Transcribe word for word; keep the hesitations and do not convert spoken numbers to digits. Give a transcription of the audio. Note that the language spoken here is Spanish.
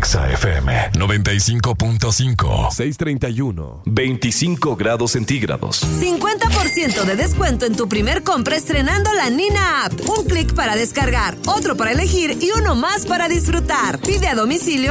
Exa F M noventa y cinco punto cinco. seiscientos treinta y uno. veinticinco grados centígrados. cincuenta por ciento de descuento en tu primer compra estrenando la Nina App. Un clic para descargar, otro para elegir y uno más para disfrutar. Pide a domicilio